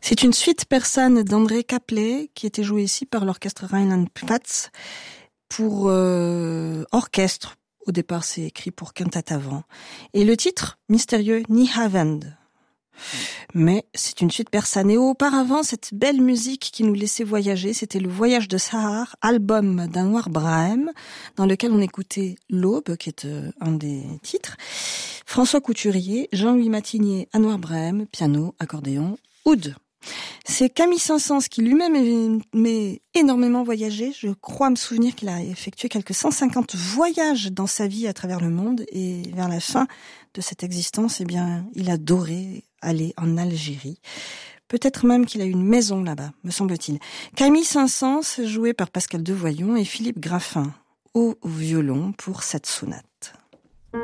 C'est une suite persane d'André Caplet qui était jouée ici par l'orchestre Rheinland-Pfalz pour orchestre. Au départ, c'est écrit pour cantate à vent. Et le titre, mystérieux, Niehavend. Mais c'est une suite persane. Et auparavant, cette belle musique qui nous laissait voyager, c'était le Voyage de Sahar, album d'Anouar Brahim, dans lequel on écoutait L'Aube, qui est un des titres, François Couturier, Jean-Louis Matinier, Anouar Brahim, piano, accordéon, oud. C'est Camille Saint-Saëns qui lui-même m'est énormément voyagé. Je crois me souvenir qu'il a effectué quelques 150 voyages dans sa vie à travers le monde. Et vers la fin de cette existence, eh bien, il adorait aller en Algérie. Peut-être même qu'il a une maison là-bas, me semble-t-il. Camille Saint-Saëns, joué par Pascal Devoyon et Philippe Graffin au violon pour cette sonate.